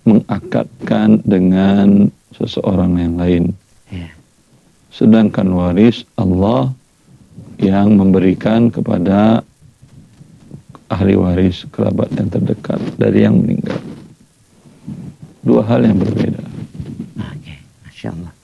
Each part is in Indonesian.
mengakadkan dengan seseorang yang lain. Sedangkan waris Allah yang memberikan kepada ahli waris, kerabat yang terdekat dari yang meninggal. Dua hal yang berbeda. Oke, Masya Allah.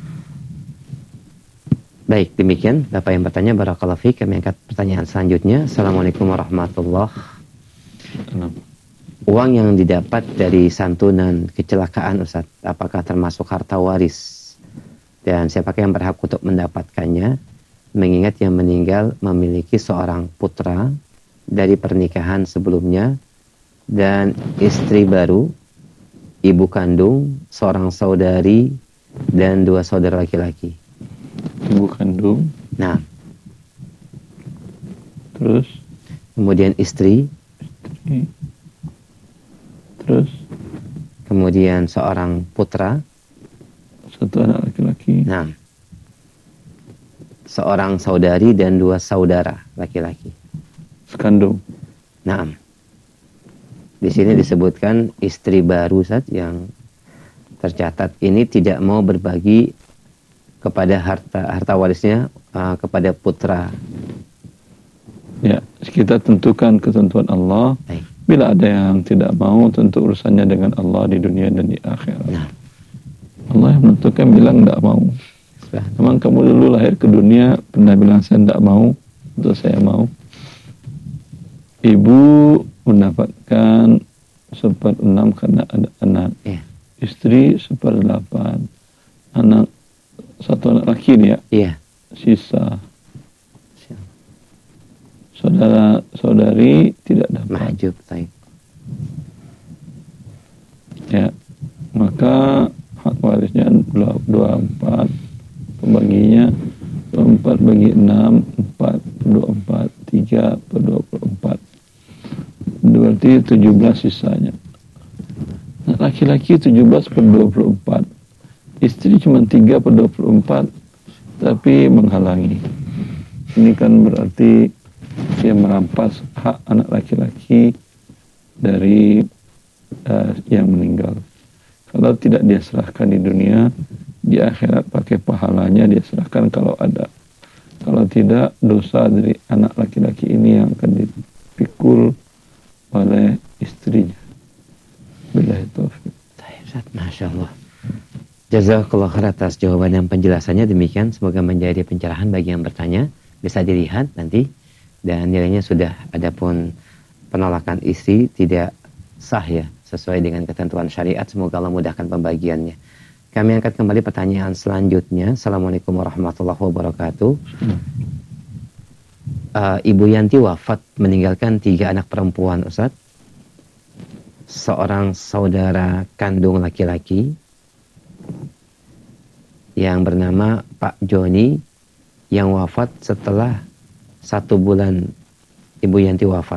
Baik, demikian Bapak yang bertanya, barakallahu fiik. Kami angkat pertanyaan selanjutnya. Assalamualaikum warahmatullahi wabarakatuh. Uang yang didapat dari santunan kecelakaan, Ustaz, apakah termasuk harta waris? Dan siapakah yang berhak untuk mendapatkannya? Mengingat yang meninggal memiliki seorang putra dari pernikahan sebelumnya dan istri baru, ibu kandung, seorang saudari, dan 2 saudara laki-laki. Ibu kandung. Nah. Terus? Kemudian istri. Terus? Kemudian seorang putra. 1 anak laki-laki. Nah. Seorang saudari dan 2 saudara laki-laki. Sekandung. Nah. Di sini disebutkan istri baru Ustaz yang tercatat ini tidak mau berbagi kepada harta warisnya kepada putra. Ya, kita tentukan ketentuan Allah. Baik. Bila ada yang tidak mau, tentu urusannya dengan Allah di dunia dan di akhirat. Nah. Allah yang menentukan, bilang tidak mau. Memang kamu dulu lahir ke dunia pernah bilang saya tidak mau, atau saya mau. Ibu mendapatkan 1/6 karena ada anak. Istri 1/8. Anak 1 anak laki nih ya. Sisa. Saudara-saudari tidak dapat. Mahjub, baik. Ya, maka hak warisnya 24, pembaginya 24 bagi 6, 4/24, 3/24. Berarti 17 sisanya. Nah, laki-laki 17/24. Istri cuma 3/24, tapi menghalangi. Ini kan berarti dia merampas hak anak laki-laki dari yang meninggal. Kalau tidak dia serahkan di dunia, di akhirat pakai pahalanya dia serahkan kalau ada. Kalau tidak, dosa dari anak laki-laki ini yang akan dipikul oleh istrinya. Billahi taufiq. Masya Allah. Jazakallah khair atas jawaban dan penjelasannya. Demikian, semoga menjadi pencerahan bagi yang bertanya. Bisa dilihat nanti, dan nilainya sudah. Adapun penolakan istri tidak sah ya, sesuai dengan ketentuan syariat. Semoga Allah mudahkan pembagiannya. Kami angkat kembali pertanyaan selanjutnya. Assalamualaikum warahmatullahi wabarakatuh. Ibu Yanti wafat meninggalkan 3 anak perempuan, Ustaz. Seorang saudara kandung laki-laki yang bernama Pak Joni yang wafat setelah 1 bulan Ibu Yanti wafat.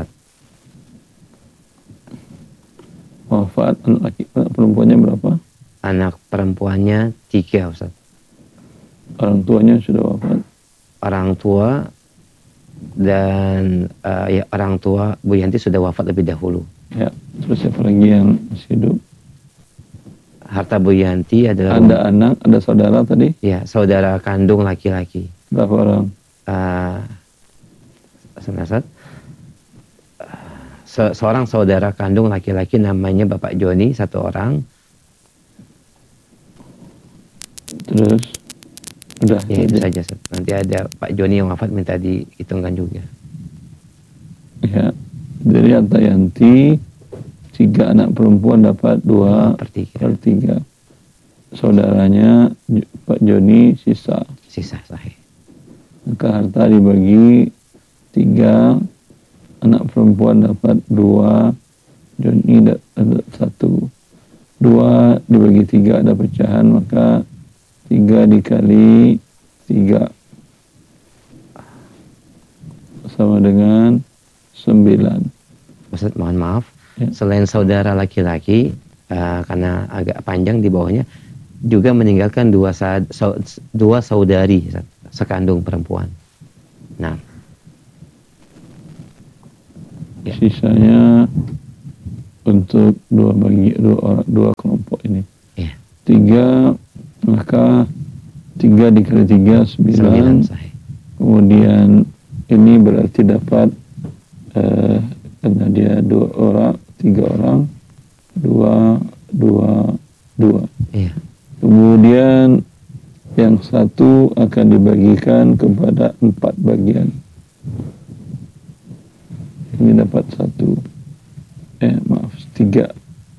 Wafat anak perempuannya berapa? Anak perempuannya 3, Ustaz. Orang tuanya sudah wafat? Orang tua dan orang tua Bu Yanti sudah wafat lebih dahulu. Ya, terus siapa lagi yang masih hidup? Harta Bu Yanti adalah... Ada anak, ada saudara tadi? Ya, saudara kandung laki-laki. Berapa orang? Seorang saudara kandung laki-laki namanya Bapak Joni, 1 orang. Terus? Udah. Ya, itu saja. Nanti ada Pak Joni yang wafat, minta dihitungkan juga. Ya, dari harta Yanti 3 anak perempuan dapat 2/3. Saudaranya Pak Joni sisa. Sisa, sahih. Maka harta dibagi 3, anak perempuan dapat 2, Joni dapat 1. 2 dibagi 3 ada pecahan, maka 3 dikali 3 sama dengan 9. Ustaz, mohon maaf. Ya. Selain saudara laki-laki, karena agak panjang di bawahnya, juga meninggalkan 2 saudari sekandung perempuan. Nah, ya. Sisanya untuk dua kelompok ini. Ya. 3, maka 3 dikali 3 9. Kemudian ini berarti dapat karena dia 2 orang, 3 orang, 2. Iya. Kemudian yang satu akan dibagikan kepada 4 bagian. Ini dapat 3.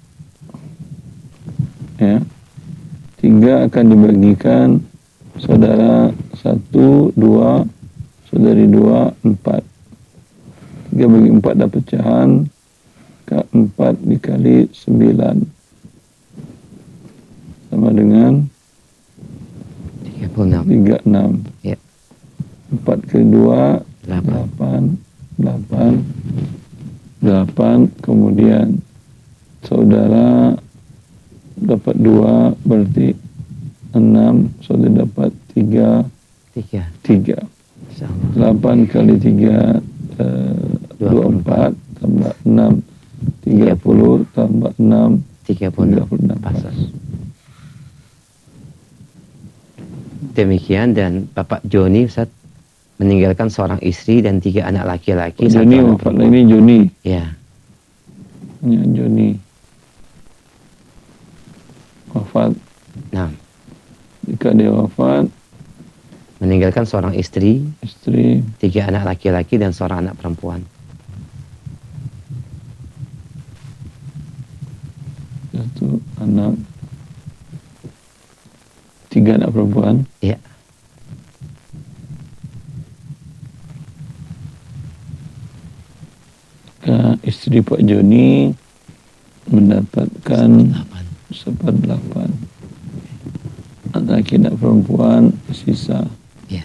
Ya. 3 akan dibagikan saudara 1, 2, saudari 2, 4. 3 bagi 4 dapat pecahan. 4 dikali 9 sama dengan 36. Ya. 4 kali 2 8. 8. Kemudian saudara dapat 2, berarti 6. Saudara dapat 3. 8 kali 3 24 tambah 6 30 tambah 6 36 pas. Demikian, dan Bapak Joni Ustaz meninggalkan seorang istri dan 3 anak laki-laki. Joni wafat, ini Joni. Ya. Ya, Joni wafat. Nah, jika dia wafat, meninggalkan seorang istri, 3 anak laki-laki dan seorang anak perempuan. 1 anak, 3 anak perempuan. Ya. Istri Pak Joni mendapatkan 1/8. Anak laki anak perempuan sisa. Ya.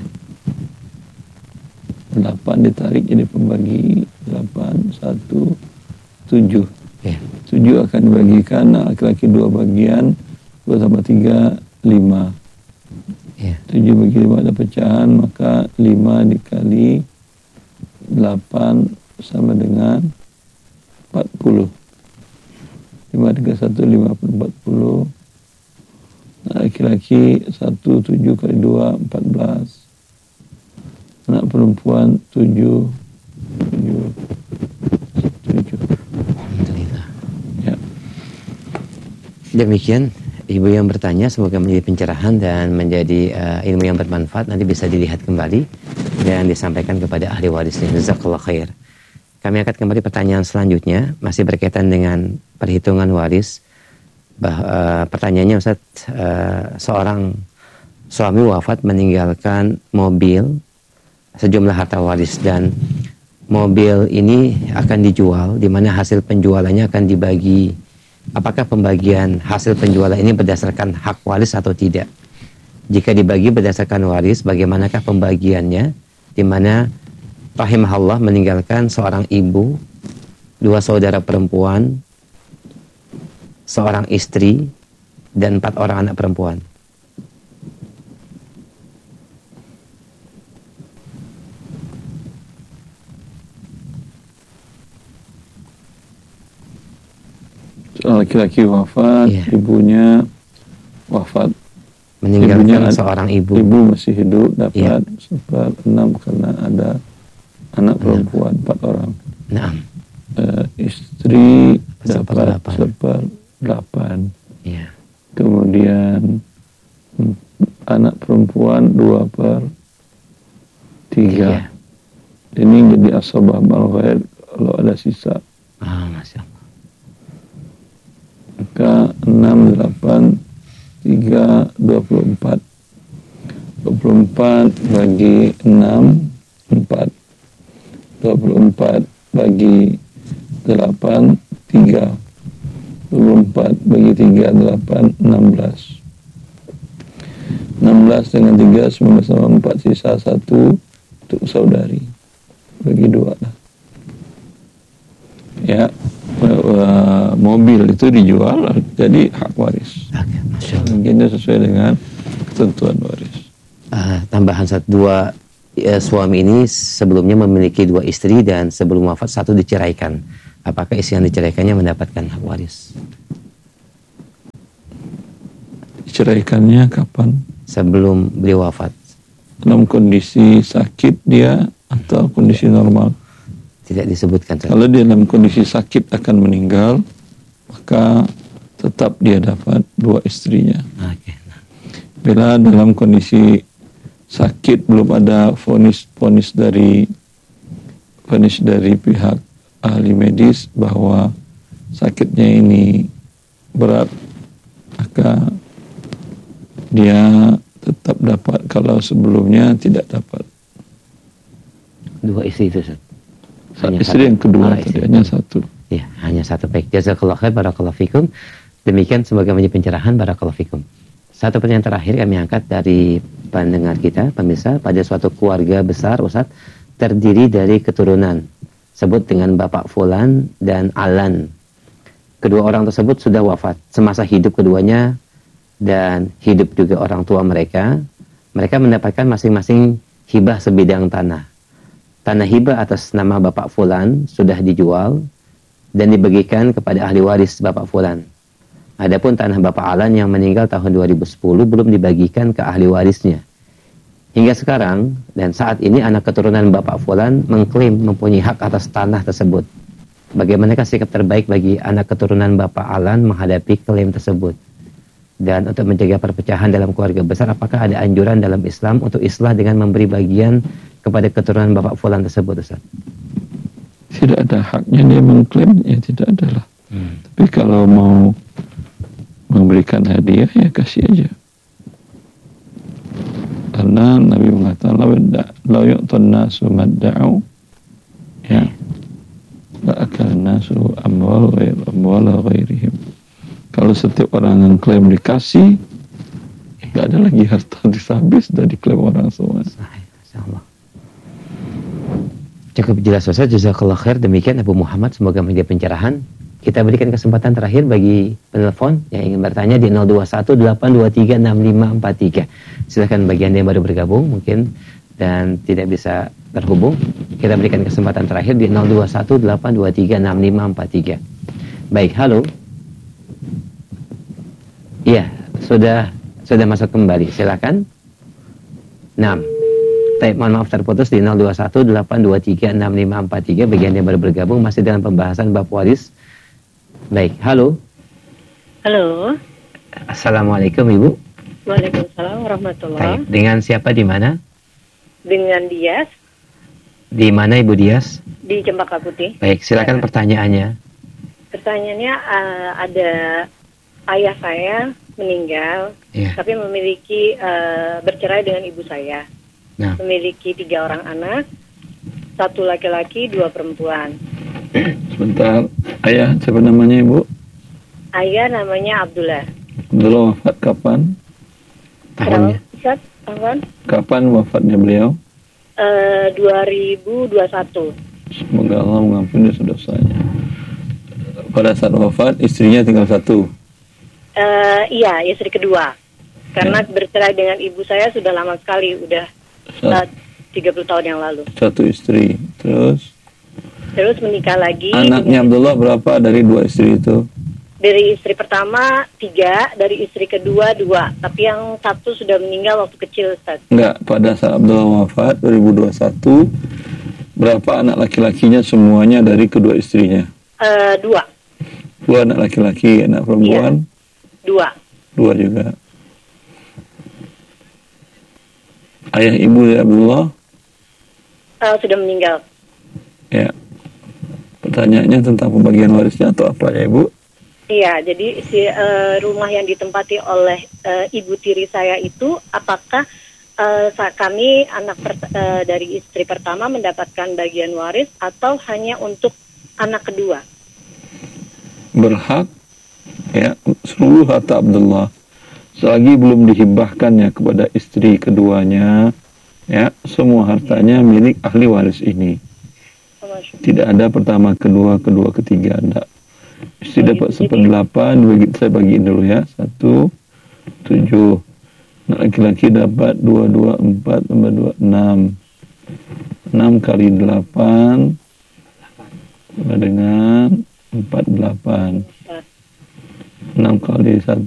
8 ditarik jadi pembagi 8, 1, 7. Ya. 7 akan dibagikan laki-laki 2 bagian, 2 tambah 3, 5. Ya. 7 bagi 5 ada pecahan, maka 5 dikali 8 sama dengan 40. 5 dikali 1, 40. Laki-laki 1, 7 kali 2, 14. Anak perempuan 7. Alhamdulillah. Ya. Demikian ibu yang bertanya, semoga menjadi pencerahan dan menjadi ilmu yang bermanfaat. Nanti bisa dilihat kembali dan disampaikan kepada ahli warisnya. Jazakallah khair. Kami akan kembali pertanyaan selanjutnya, masih berkaitan dengan perhitungan waris. Pertanyaannya Ustaz, seorang suami wafat meninggalkan mobil sejumlah harta waris, dan mobil ini akan dijual, di mana hasil penjualannya akan dibagi. Apakah pembagian hasil penjualan ini berdasarkan hak waris atau tidak? Jika dibagi berdasarkan waris, bagaimanakah pembagiannya? Di mana rahimahullah meninggalkan seorang ibu, 2 saudara perempuan, seorang istri, dan 4 orang anak perempuan. Laki-laki wafat, Ya. Ibunya wafat. Meninggalkan seorang ibu. Ibu masih hidup, dapat Ya. 1/6 karena ada anak perempuan 4 orang. Nah. Istri dapat 1/8. 1/8. Ya. Kemudian anak perempuan 2/3. Ini jadi asabah mal-ghair kalau ada sisa. Masya Allah. Maka 6, 8, 3, 24. 24 bagi 6, 4. 24 bagi 8, 3. 24 bagi 3, 8, 16. 16 dengan 3, 19 sama 4, sisa 1 untuk saudari. Bagi 2 lah. Ya, mobil itu dijual, jadi hak waris. Masya Allah. Mungkin itu sesuai dengan ketentuan waris. Tambahan 2 suami ini sebelumnya memiliki 2 istri dan sebelum wafat 1 diceraikan. apakah istri yang diceraikannya mendapatkan hak waris? Diceraikannya kapan? Sebelum beliau wafat. Dalam kondisi sakit dia atau kondisi normal? Tidak disebutkan. Kalau dia dalam kondisi sakit akan meninggal, maka tetap dia dapat 2 istrinya. Okay. Bila dalam kondisi sakit belum ada vonis dari pihak ahli medis bahwa sakitnya ini berat, maka dia tetap dapat kalau sebelumnya tidak dapat. 2 istri itu, Ustaz. Istri yang kedua tadi hanya 1. Ya, hanya 1. Baik, jazakallahu khair, barakallahu fikum. Demikian semoga menjadi pencerahan, barakallahu fikum. Satu pertanyaan terakhir kami angkat dari pendengar kita, pemirsa. Pada suatu keluarga besar, Ustaz, terdiri dari keturunan, sebut dengan Bapak Fulan dan Alan. Kedua orang tersebut sudah wafat semasa hidup keduanya dan hidup juga orang tua mereka. Mereka mendapatkan masing-masing hibah sebidang tanah. Tanah hibah atas nama Bapak Fulan sudah dijual dan dibagikan kepada ahli waris Bapak Fulan. Adapun tanah Bapak Alan yang meninggal tahun 2010 belum dibagikan ke ahli warisnya. Hingga sekarang dan saat ini anak keturunan Bapak Fulan mengklaim mempunyai hak atas tanah tersebut. Bagaimanakah sikap terbaik bagi anak keturunan Bapak Alan menghadapi klaim tersebut? Dan untuk mencegah perpecahan dalam keluarga besar, apakah ada anjuran dalam Islam untuk islah dengan memberi bagian kepada keturunan Bapak Fulan tersebut, Ustaz? Tidak ada haknya dia mengklaim, ya tidak ada lah. Tapi kalau mau memberikan hadiah, ya kasih aja. Karena Nabi mengatakan la yu'tan nasu madda'u, ya, la akal nasu amwal ghairihim. Kalau setiap orang yang klaim dikasih, nggak ada lagi harta habis dan diklaim orang semua. Cukup jelas, Ustaz. Jazakallah khair. Demikian Abu Muhammad, semoga menjadi pencerahan. Kita berikan kesempatan terakhir bagi penelpon yang ingin bertanya di 0218236543. Silakan bagi Anda yang baru bergabung mungkin dan tidak bisa terhubung, kita berikan kesempatan terakhir di 0218236543. Baik, halo. Iya, sudah masuk kembali. Silakan. 6. Mohon maaf terputus di 0218236543. Bagi Anda yang baru bergabung masih dalam pembahasan bab waris. Baik, halo. Halo. Assalamualaikum, Ibu. Waalaikumsalam warahmatullahi. Baik, dengan siapa di mana? Dengan Dias. Di mana Ibu Dias? Di Cempaka Putih. Baik, silakan pertanyaannya. Pertanyaannya ada ayah saya meninggal, tapi memiliki bercerai dengan ibu saya. Nah. Memiliki 3 orang anak, 1 laki-laki, 2 perempuan. Sebentar, ayah siapa namanya Ibu? Ayah namanya Abdullah. Abdullah wafat kapan? Tahunnya? Kapan wafatnya beliau? 2021. Semoga Allah mengampuni dosa-dosanya. Pada saat wafat istrinya tinggal 1. Iya, istri kedua. Karena bercerai dengan ibu saya sudah lama sekali, udah 30 tahun yang lalu. 1 istri, terus menikah lagi. Anaknya Abdullah berapa dari 2 istri itu? Dari istri pertama 3, dari istri kedua 2. Tapi yang 1 sudah meninggal waktu kecil, Ustaz. Enggak, pada saat Abdullah wafat 2021, berapa anak laki-lakinya semuanya dari kedua istrinya? 2. 2 anak laki-laki, anak perempuan? Iya. 2 juga. Ayah ibu dari Abdullah? Sudah meninggal. Ya. Pertanyaannya tentang pembagian warisnya atau apa ya Ibu? Iya, jadi rumah yang ditempati oleh ibu tiri saya itu, apakah kami anak dari istri pertama mendapatkan bagian waris atau hanya untuk anak kedua? Berhak, ya, seluruh harta Abdullah selagi belum dihibahkannya kepada istri keduanya, ya, semua hartanya milik ahli waris ini. Tidak ada pertama, kedua, ketiga, enggak. Istri dapat 1/8, saya bagiin dulu ya. 1, 7. Anak laki-laki dapat 2, 4 tambah 2, 6. 6 kali 8, sama dengan 48. 6 kali 1